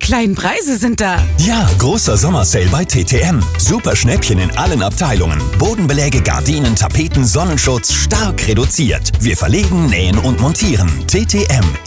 kleinen Preise sind da. Ja, großer Sommersale bei TTM. Super Schnäppchen in allen Abteilungen. Bodenbeläge, Gardinen, Tapeten, Sonnenschutz stark reduziert. Wir verlegen, nähen und montieren. TTM,